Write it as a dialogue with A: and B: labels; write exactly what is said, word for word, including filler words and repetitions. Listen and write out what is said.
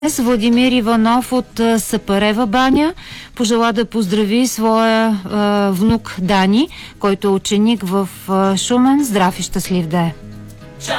A: Владимир Иванов от Сапарева баня пожела да поздрави своя е, внук Дани, който е ученик в Шумен. Здрав и щастлив да е!